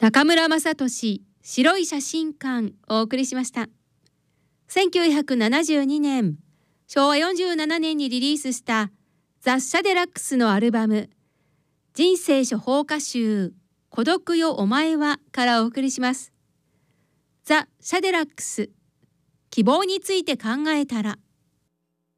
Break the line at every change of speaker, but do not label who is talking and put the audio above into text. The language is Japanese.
中村雅俊白い写真館をお送りしました。1972年、昭和47年にリリースしたザ・シャデラックスのアルバム人生処方歌集孤独よお前はからお送りします。ザ・シャデラックス、希望について考えたら。